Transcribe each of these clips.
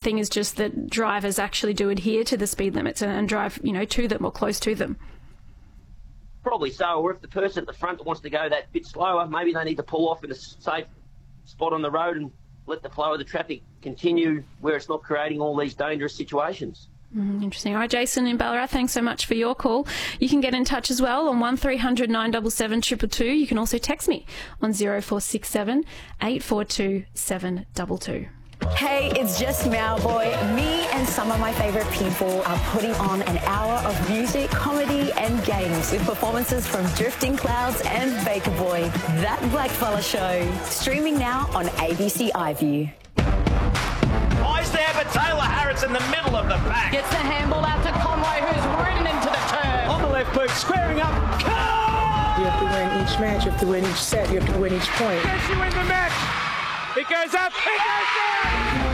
thing is just that drivers actually do adhere to the speed limits and drive, to them or close to them. Probably so, or if the person at the front wants to go that bit slower, maybe they need to pull off in a safe spot on the road and let the flow of the traffic continue where it's not creating all these dangerous situations. Interesting. All right, Jason in Ballarat, thanks so much for your call. You can get in touch as well on 1300 977 222. You can also text me on 0467 842 722. Hey, it's just Mowboy. Me and some of my favourite people are putting on an hour of music, comedy and games with performances from Drifting Clouds and Baker Boy. That Blackfella Show. Streaming now on ABC iView. Eyes there, but Taylor Harris in the middle of the pack. Gets the handball out to Conway, who's ridden into the turn. On the left boot, squaring up. You have to win each match, you have to win each set, you have to win each point. Does she win the match? It goes up, it goes down!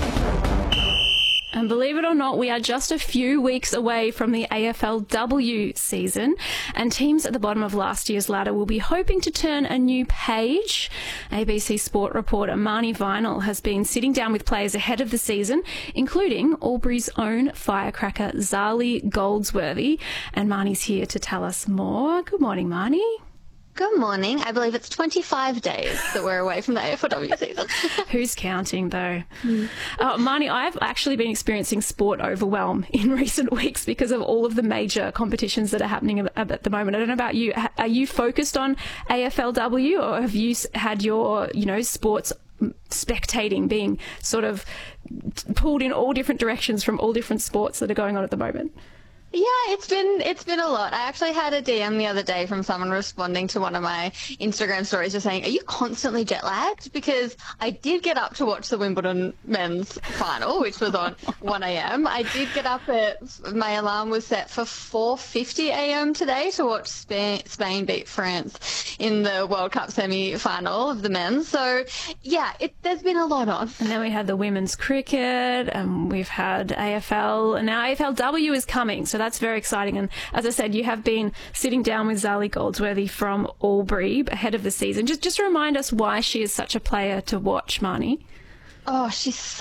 And believe it or not, we are just a few weeks away from the AFLW season, and teams at the bottom of last year's ladder will be hoping to turn a new page. ABC Sport reporter Marnie Vinal has been sitting down with players ahead of the season, including Albury's own firecracker Zali Goldsworthy, and Marnie's here to tell us more. Good morning, Marnie. Good morning. I believe it's 25 days that we're away from the AFLW season. Who's counting, though? Marnie, I've actually been experiencing sport overwhelm in recent weeks because of all of the major competitions that are happening at the moment. I don't know about you. Are you focused on AFLW, or have you had your, sports spectating being sort of pulled in all different directions from all different sports that are going on at the moment? Yeah, it's been a lot. I actually had a DM the other day from someone responding to one of my Instagram stories just saying, are you constantly jet lagged? Because I did get up to watch the Wimbledon men's final, which was on 1 a.m. I did get up my alarm was set for 4:50 a.m. today to watch Spain beat France in the World Cup semi-final of the men's. So, yeah, there's been a lot on. And then we had the women's cricket, and we've had AFL, and now AFLW is coming. So that's very exciting. And as I said, you have been sitting down with Zali Goldsworthy from Albury ahead of the season. Just remind us why she is such a player to watch, Marnie. Oh, she's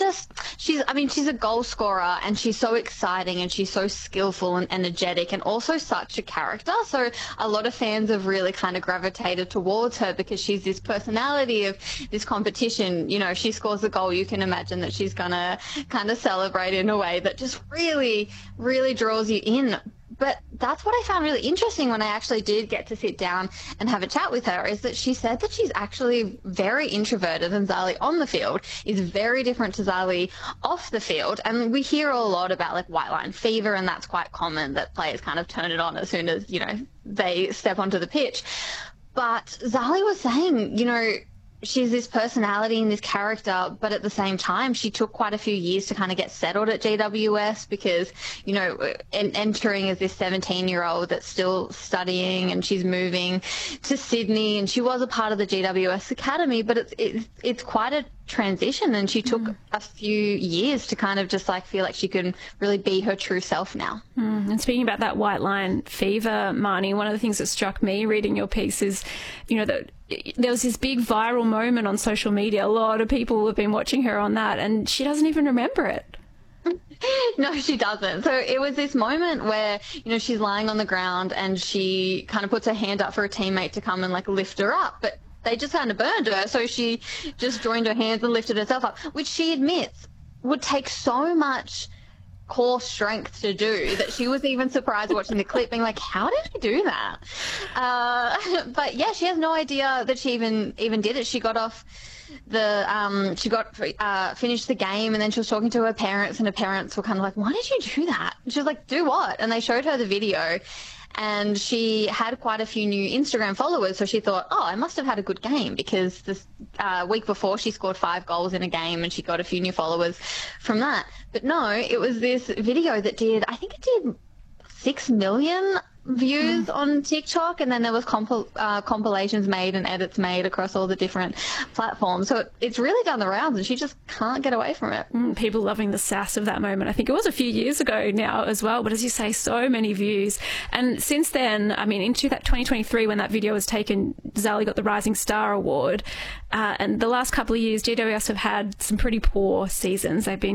a goal scorer, and she's so exciting, and she's so skillful and energetic, and also such a character. So a lot of fans have really kind of gravitated towards her because she's this personality of this competition. If she scores a goal, you can imagine that she's going to kind of celebrate in a way that just really, really draws you in. But that's what I found really interesting when I actually did get to sit down and have a chat with her, is that she said that she's actually very introverted, and Zali on the field is very different to Zali off the field. And we hear a lot about like white line fever, and that's quite common, that players kind of turn it on as soon as, they step onto the pitch. But Zali was saying, she's this personality and this character, but at the same time, she took quite a few years to kind of get settled at GWS because, entering as this 17-year-old that's still studying, and she's moving to Sydney, and she was a part of the GWS Academy, but it's quite a transition, and she took a few years to kind of just feel like she can really be her true self now. And speaking about that white line fever, Marnie, one of the things that struck me reading your piece is, that there was this big viral moment on social media. A lot of people have been watching her on that, and she doesn't even remember it. No, she doesn't. So it was this moment where, she's lying on the ground, and she kind of puts her hand up for a teammate to come and lift her up, but they just kind of burned her, so she just joined her hands and lifted herself up, which she admits would take so much core strength to do that she was even surprised watching the clip, being like, how did she do that? But yeah, she has no idea that she even did it. She got off finished the game, and then she was talking to her parents, and her parents were kind of like, why did you do that? And she was like, do what? And they showed her the video, and she had quite a few new Instagram followers, so she thought, I must have had a good game, because this week before she scored 5 goals in a game, and she got a few new followers from that. But no, it was this video that did 6 million views on TikTok, and then there was compilations made and edits made across all the different platforms. So it's really done the rounds, and she just can't get away from it. People loving the sass of that moment. I think it was a few years ago now as well, but as you say, so many views. And since then, into that 2023, when that video was taken, Zali got the Rising Star Award. And the last couple of years, GWS have had some pretty poor seasons. They've been